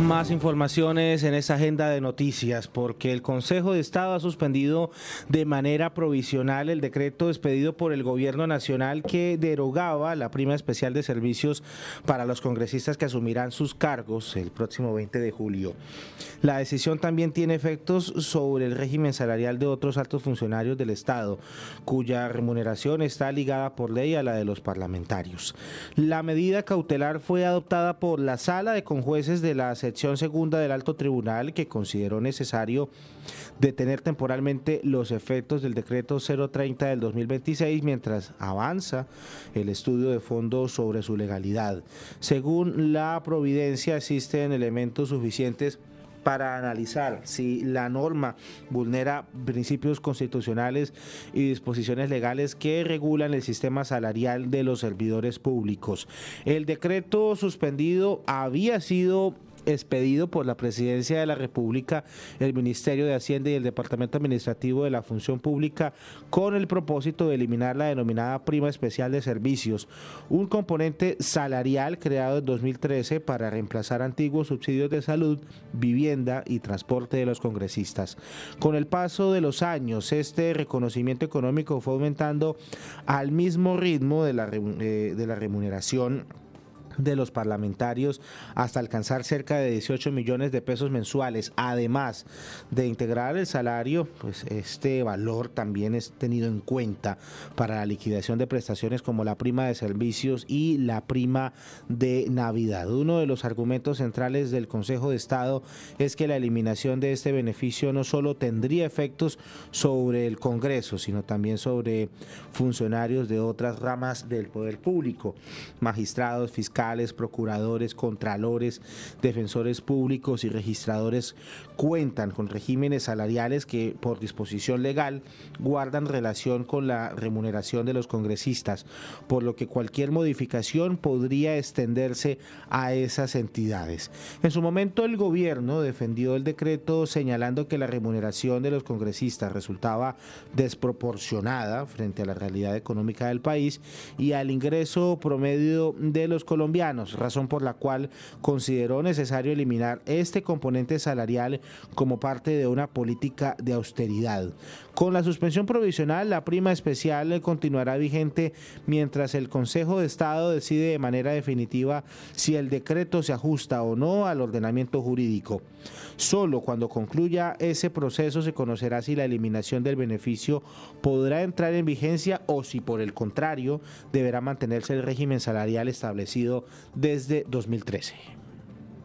Más informaciones en esta agenda de noticias, porque el Consejo de Estado ha suspendido de manera provisional el decreto expedido por el Gobierno Nacional que derogaba la prima especial de servicios para los congresistas que asumirán sus cargos el próximo 20 de julio. La decisión también tiene efectos sobre el régimen salarial de otros altos funcionarios del Estado, cuya remuneración está ligada por ley a la de los parlamentarios. La medida cautelar fue adoptada por la Sala de Conjueces de la sección segunda del Alto Tribunal, que consideró necesario detener temporalmente los efectos del decreto 030 del 2026 mientras avanza el estudio de fondo sobre su legalidad. Según la providencia, existen elementos suficientes para analizar si la norma vulnera principios constitucionales y disposiciones legales que regulan el sistema salarial de los servidores públicos. El decreto suspendido había sido expedido por la Presidencia de la República, el Ministerio de Hacienda y el Departamento Administrativo de la Función Pública con el propósito de eliminar la denominada prima especial de servicios, un componente salarial creado en 2013 para reemplazar antiguos subsidios de salud, vivienda y transporte de los congresistas. Con el paso de los años, este reconocimiento económico fue aumentando al mismo ritmo de la remuneración de los parlamentarios hasta alcanzar cerca de 18 millones de pesos mensuales. Además de integrar el salario, pues este valor también es tenido en cuenta para la liquidación de prestaciones como la prima de servicios y la prima de Navidad. Uno de los argumentos centrales del Consejo de Estado es que la eliminación de este beneficio no solo tendría efectos sobre el Congreso, sino también sobre funcionarios de otras ramas del poder público, magistrados, fiscales, procuradores, contralores, defensores públicos y registradores cuentan con regímenes salariales que por disposición legal guardan relación con la remuneración de los congresistas, por lo que cualquier modificación podría extenderse a esas entidades. En su momento el gobierno defendió el decreto señalando que la remuneración de los congresistas resultaba desproporcionada frente a la realidad económica del país y al ingreso promedio de los colombianos, razón por la cual consideró necesario eliminar este componente salarial como parte de una política de austeridad. Con la suspensión provisional, la prima especial continuará vigente mientras el Consejo de Estado decide de manera definitiva si el decreto se ajusta o no al ordenamiento jurídico. Solo cuando concluya ese proceso se conocerá si la eliminación del beneficio podrá entrar en vigencia o si, por el contrario, deberá mantenerse el régimen salarial establecido desde 2013.